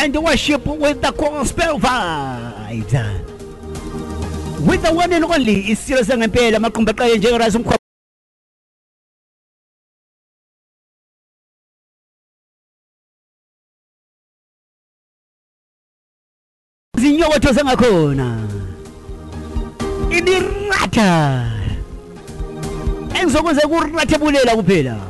and worship with the gospel vibes. With the one and only isizwe ngempela maqumba qaye njengoRazi umkhwa zinyokotho sengakhona ibirata engizokwenza kurathe bulela kuphela